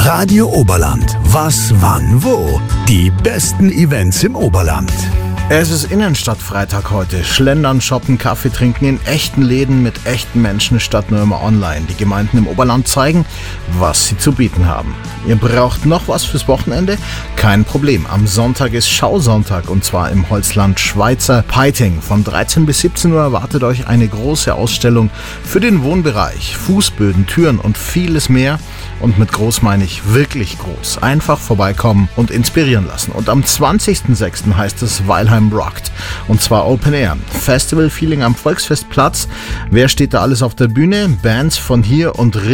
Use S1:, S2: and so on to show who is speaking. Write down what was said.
S1: Radio Oberland. Was, wann, wo? Die besten Events im Oberland.
S2: Es ist Innenstadtfreitag heute. Schlendern, shoppen, Kaffee trinken in echten Läden mit echten Menschen statt nur immer online. Die Gemeinden im Oberland zeigen, was sie zu bieten haben. Ihr braucht noch was fürs Wochenende? Kein Problem. Am Sonntag ist Schausonntag und zwar im Holzland Schweizer Peiting. Von 13 bis 17 Uhr erwartet euch eine große Ausstellung für den Wohnbereich. Fußböden, Türen und vieles mehr. Und mit groß meine ich wirklich groß. Einfach vorbeikommen und inspirieren lassen. Und am 20.06. heißt es Weilheim rockt. Und zwar Open Air. Festival-Feeling am Volksfestplatz. Wer steht da alles auf der Bühne? Bands von hier und